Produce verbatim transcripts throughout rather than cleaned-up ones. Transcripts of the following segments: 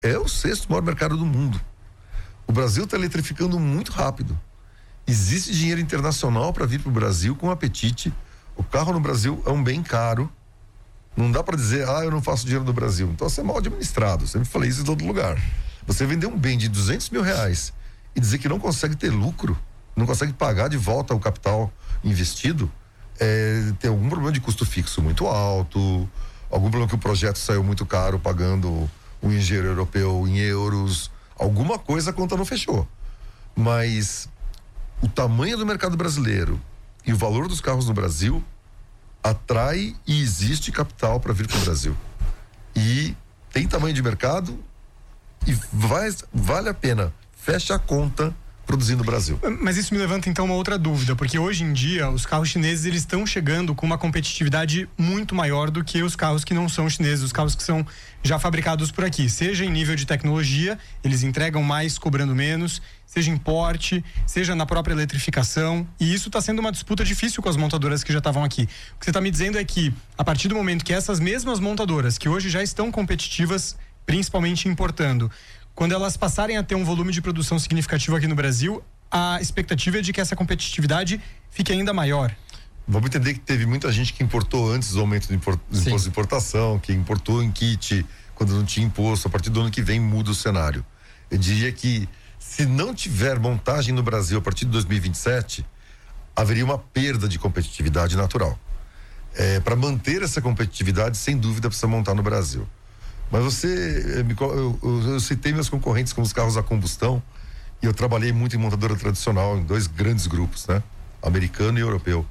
é o sexto maior mercado do mundo. O Brasil está eletrificando muito rápido. Existe dinheiro internacional para vir para o Brasil com apetite. O carro no Brasil é um bem caro. Não dá para dizer, ah, eu não faço dinheiro no Brasil. Então você é mal administrado. Sempre falei isso em todo lugar. Você vender um bem de duzentos mil reais e dizer que não consegue ter lucro, não consegue pagar de volta o capital investido, é, tem algum problema de custo fixo muito alto, algum problema que o projeto saiu muito caro pagando um engenheiro europeu em euros, alguma coisa a conta não fechou. Mas o tamanho do mercado brasileiro e o valor dos carros no Brasil atrai e existe capital para vir para o Brasil. E tem tamanho de mercado e vai, vale a pena. Fecha a conta produzindo no Brasil. Mas isso me levanta então uma outra dúvida, porque hoje em dia os carros chineses eles estão chegando com uma competitividade muito maior do que os carros que não são chineses, os carros que são já fabricados por aqui, seja em nível de tecnologia, eles entregam mais cobrando menos, seja em porte, seja na própria eletrificação, e isso está sendo uma disputa difícil com as montadoras que já estavam aqui. O que você está me dizendo é que a partir do momento que essas mesmas montadoras que hoje já estão competitivas, principalmente importando, quando elas passarem a ter um volume de produção significativo aqui no Brasil, a expectativa é de que essa competitividade fique ainda maior. Vamos entender que teve muita gente que importou antes do aumento do import, imposto de importação, que importou em kit quando não tinha imposto. A partir do ano que vem muda o cenário. Eu diria que se não tiver montagem no Brasil a partir de dois mil e vinte e sete, haveria uma perda de competitividade natural. É, para manter essa competitividade, sem dúvida, precisa montar no Brasil. Mas você, eu, eu, eu citei meus concorrentes como os carros a combustão, e eu trabalhei muito em montadora tradicional, em dois grandes grupos, né? Americano e europeu.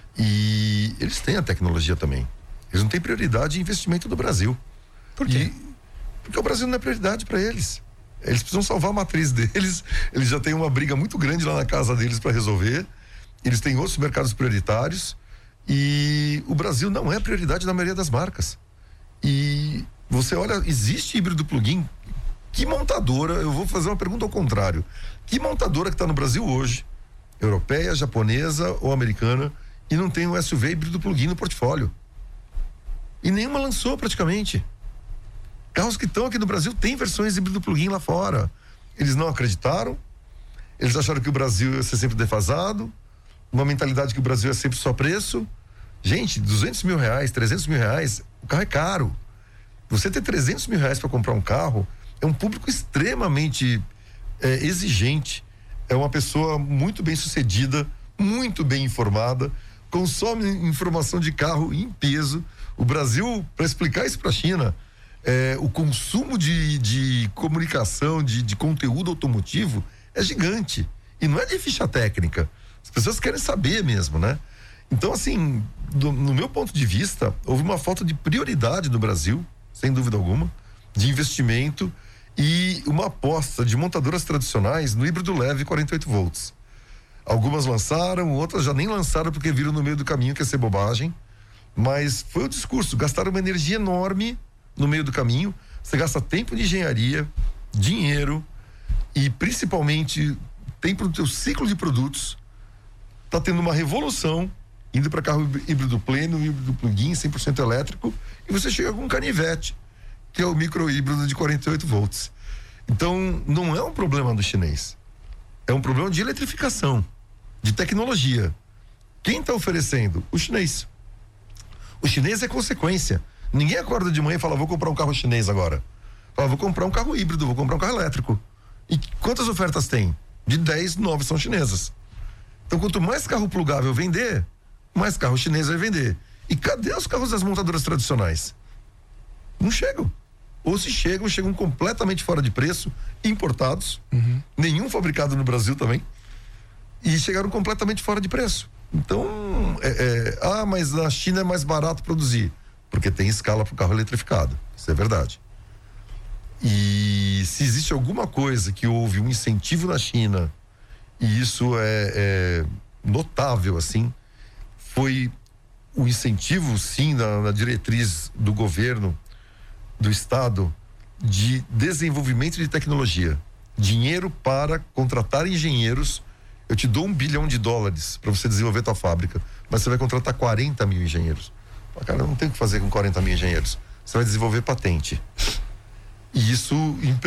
E eles têm a tecnologia também. Eles não têm prioridade em investimento do Brasil. Por quê? E, porque o Brasil não é prioridade para eles. Eles precisam salvar a matriz deles, eles já têm uma briga muito grande lá na casa deles para resolver, eles têm outros mercados prioritários, e o Brasil não é prioridade da maioria das marcas. E você olha, existe híbrido plug-in. Que montadora, eu vou fazer uma pergunta ao contrário, que montadora que está no Brasil hoje, europeia, japonesa ou americana, e não tem um S U V híbrido plug-in no portfólio? E nenhuma lançou praticamente. Carros que estão aqui no Brasil têm versões híbrido plug-in lá fora. Eles não acreditaram, eles acharam que o Brasil ia ser sempre defasado, uma mentalidade que o Brasil é sempre só preço. Gente, duzentos mil reais, trezentos mil reais, o carro é caro. Você ter trezentos mil reais para comprar um carro é um público extremamente é, exigente. É uma pessoa muito bem sucedida, muito bem informada, consome informação de carro em peso. O Brasil, para explicar isso para a China, é, o consumo de, de comunicação, de, de conteúdo automotivo é gigante. E não é de ficha técnica. As pessoas querem saber mesmo, né? Então, assim, do, no meu ponto de vista, houve uma falta de prioridade no Brasil, sem dúvida alguma, de investimento e uma aposta de montadoras tradicionais no híbrido leve quarenta e oito volts. Algumas lançaram, outras já nem lançaram porque viram no meio do caminho que ia ser bobagem, mas foi o discurso, gastaram uma energia enorme no meio do caminho. Você gasta tempo de engenharia, dinheiro e principalmente tempo no teu ciclo de produtos. Tá tendo uma revolução, indo para carro híbrido pleno, híbrido plug-in, cem por cento elétrico, e você chega com um canivete, que é o micro híbrido de quarenta e oito volts. Então, não é um problema do chinês. É um problema de eletrificação, de tecnologia. Quem está oferecendo? O chinês. O chinês é consequência. Ninguém acorda de manhã e fala, vou comprar um carro chinês agora. Fala, vou comprar um carro híbrido, vou comprar um carro elétrico. E quantas ofertas tem? De dez, nove são chinesas. Então, quanto mais carro plugável vender, mais carro chinês vai vender. E cadê os carros das montadoras tradicionais? Não chegam. Ou se chegam, chegam completamente fora de preço, importados, uhum. Nenhum fabricado no Brasil também, e chegaram completamente fora de preço. Então, é, é, ah, mas na China é mais barato produzir, porque tem escala para o carro eletrificado, isso é verdade. E se existe alguma coisa que houve um incentivo na China, e isso é, é notável, assim, foi o incentivo, sim, na, na diretriz do governo, do Estado, de desenvolvimento de tecnologia. Dinheiro para contratar engenheiros. Eu te dou um bilhão de dólares para você desenvolver tua fábrica, mas você vai contratar quarenta mil engenheiros. Cara, não tem o que fazer com quarenta mil engenheiros. Você vai desenvolver patente. E isso